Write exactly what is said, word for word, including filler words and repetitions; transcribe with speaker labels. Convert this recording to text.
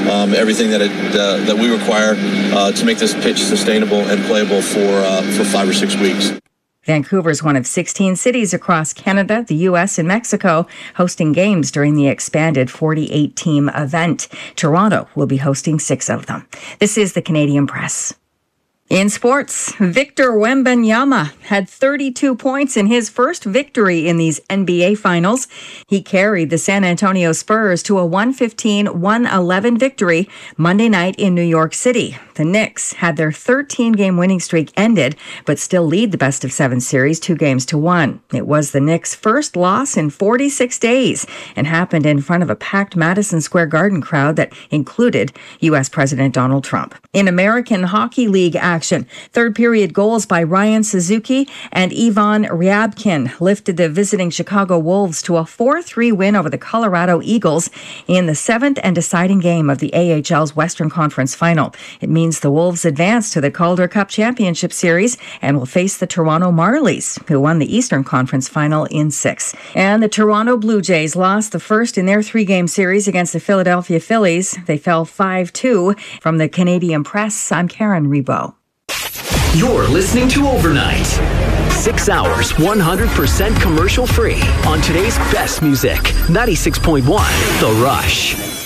Speaker 1: um, everything that it, uh, that we require uh, to make this pitch sustainable and playable for uh, for five or six weeks.
Speaker 2: Vancouver is one of sixteen cities across Canada, the U S, and Mexico hosting games during the expanded forty-eight team event. Toronto will be hosting six of them. This is the Canadian Press. In sports, Victor Wembanyama had thirty-two points in his first victory in these N B A finals. He carried the San Antonio Spurs to a one fifteen to one eleven victory Monday night in New York City. The Knicks had their thirteen-game winning streak ended, but still lead the best-of-seven series two games to one. It was the Knicks' first loss in forty-six days and happened in front of a packed Madison Square Garden crowd that included U S President Donald Trump. In American Hockey League action, third-period goals by Ryan Suzuki and Ivan Ryabkin lifted the visiting Chicago Wolves to a four three win over the Colorado Eagles in the seventh and deciding game of the A H L's Western Conference Final. It means the Wolves advance to the Calder Cup Championship Series and will face the Toronto Marlies, who won the Eastern Conference Final in six. And the Toronto Blue Jays lost the first in their three-game series against the Philadelphia Phillies. They fell five two. From the Canadian Press, I'm Karen Rebo.
Speaker 3: You're listening to Overnight. Six hours, one hundred percent commercial free on today's best music. ninety-six point one The Rush.